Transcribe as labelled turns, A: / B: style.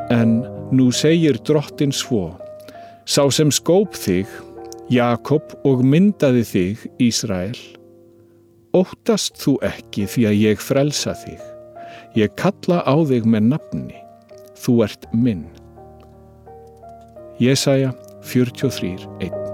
A: En nú segir Drottinn svo: Sá sem skóp þig, Jakob, og myndaði þig, Ísrael, óttast þú ekki því að ég frelsa þig. Ég kalla á þig með nafni, þú ert minn. Jesaja 43:1.